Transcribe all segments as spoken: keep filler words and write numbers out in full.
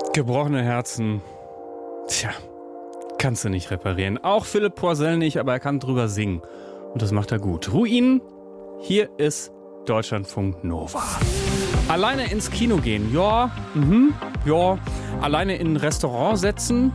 Gebrochene Herzen, tja, kannst du nicht reparieren. Auch Philipp Poisel nicht, aber er kann drüber singen. Und das macht er gut. Ruinen, hier ist Deutschlandfunk Nova. Alleine ins Kino gehen, ja, mhm, ja. Alleine in ein Restaurant setzen,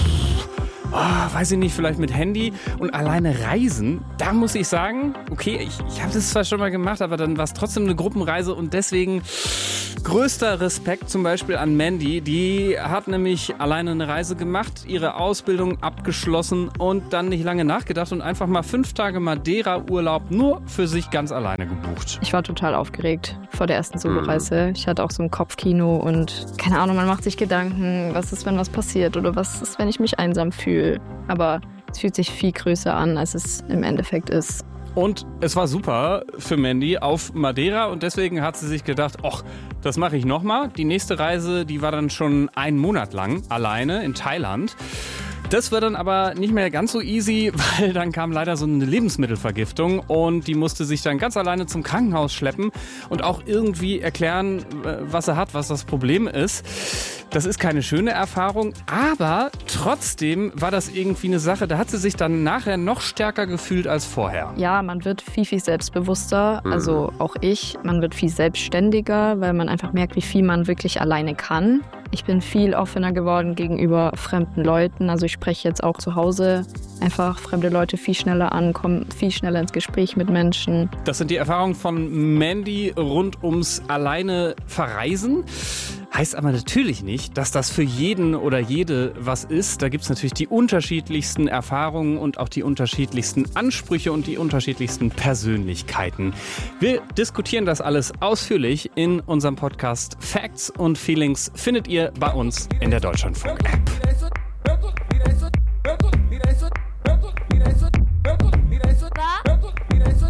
oh, weiß ich nicht, vielleicht mit Handy. Und alleine reisen, da muss ich sagen, okay, ich, ich habe das zwar schon mal gemacht, aber dann war es trotzdem eine Gruppenreise und deswegen größter Respekt zum Beispiel an Mandy. Die hat nämlich alleine eine Reise gemacht, ihre Ausbildung abgeschlossen und dann nicht lange nachgedacht und einfach mal fünf Tage Madeira-Urlaub nur für sich ganz alleine gebucht. Ich war total aufgeregt vor der ersten Soloreise. Ich hatte auch so ein Kopfkino und keine Ahnung, man macht sich Gedanken, was ist, wenn was passiert oder was ist, wenn ich mich einsam fühle. Aber es fühlt sich viel größer an, als es im Endeffekt ist. Und es war super für Mandy auf Madeira und deswegen hat sie sich gedacht, ach, das mache ich nochmal. Die nächste Reise, die war dann schon einen Monat lang alleine in Thailand. Das war dann aber nicht mehr ganz so easy, weil dann kam leider so eine Lebensmittelvergiftung und die musste sich dann ganz alleine zum Krankenhaus schleppen und auch irgendwie erklären, was er hat, was das Problem ist. Das ist keine schöne Erfahrung, aber trotzdem war das irgendwie eine Sache, da hat sie sich dann nachher noch stärker gefühlt als vorher. Ja, man wird viel, viel selbstbewusster, also auch ich. Man wird viel selbstständiger, weil man einfach merkt, wie viel man wirklich alleine kann. Ich bin viel offener geworden gegenüber fremden Leuten. Also ich spreche jetzt auch zu Hause einfach fremde Leute viel schneller an, komme viel schneller ins Gespräch mit Menschen. Das sind die Erfahrungen von Mandy rund ums alleine Verreisen. Heißt aber natürlich nicht, dass das für jeden oder jede was ist. Da gibt es natürlich die unterschiedlichsten Erfahrungen und auch die unterschiedlichsten Ansprüche und die unterschiedlichsten Persönlichkeiten. Wir diskutieren das alles ausführlich in unserem Podcast Facts und Feelings. Findet ihr bei uns in der Deutschlandfunk-App.